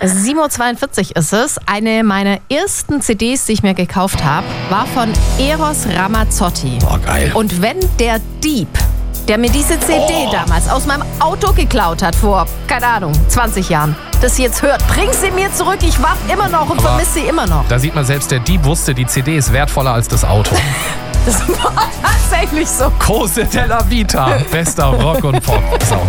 7:42 Uhr ist es. Eine meiner ersten CDs, die ich mir gekauft habe, war von Eros Ramazzotti. Oh, geil. Und wenn der Dieb, der mir diese CD damals aus meinem Auto geklaut hat, vor, keine Ahnung, 20 Jahren, das jetzt hört, bring sie mir zurück. Ich warte immer noch und vermisse sie immer noch. Da sieht man, selbst der Dieb wusste, die CD ist wertvoller als das Auto. Das war tatsächlich so. Cose della Vita. Bester Rock und Pop.